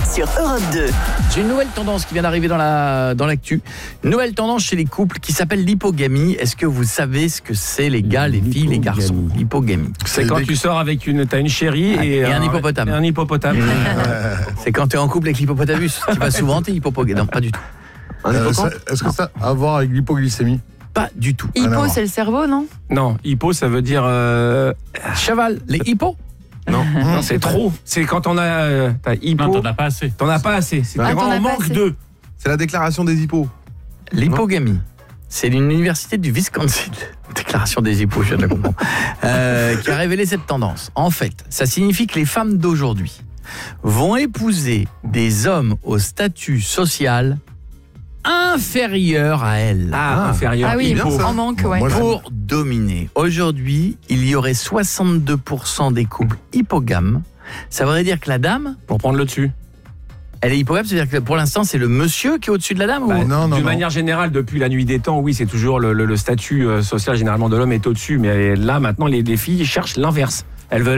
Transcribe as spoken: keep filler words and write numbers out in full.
sur Europe deux. J'ai une nouvelle tendance qui vient d'arriver dans la dans l'actu. Une nouvelle tendance chez les couples qui s'appelle l'hypogamie. Est-ce que vous savez ce que c'est, les gars, les filles, les garçons? L'hypogamie. C'est quand tu sors avec une, t'as une chérie et, et un hippopotame. Et un hippopotame. C'est quand tu es en couple avec l'hippopotamus. Tu vas souvent t'es hippopotame. Non, pas du tout. Euh, ça, est-ce que ça a à voir avec l'hypoglycémie? Pas du tout. Hippo, c'est le cerveau, non? Non, hippo, ça veut dire euh... cheval. Les hippos? Non, non, c'est trop. C'est quand on a euh, t'as hippo. Non, t'en as pas assez. T'en as pas assez. C'est Ah, quand t'en as on pas manque assez. d'eux. C'est la déclaration des hippos. L'hypogamie. C'est l'université du Wisconsin, déclaration des hippos, je viens de la comprendre, euh, qui a révélé cette tendance. En fait, ça signifie que les femmes d'aujourd'hui vont épouser des hommes au statut social inférieur à elles. Ah, Ah. inférieur. Ah oui, bien, ça. en manque, ouais. Moi, je- Pour dominer. Aujourd'hui, il y aurait soixante-deux pour cent des couples hypogames. Ça voudrait dire que la dame, Pour prendre le dessus. elle est hypogame, c'est-à-dire que pour l'instant, c'est le monsieur qui est au-dessus de la dame Bah, ou... non, non, D'une non. manière générale, depuis la nuit des temps, oui, c'est toujours le, le- le statut euh, social généralement de l'homme est au-dessus. Mais là, maintenant, les, les filles cherchent l'inverse. Elles veulent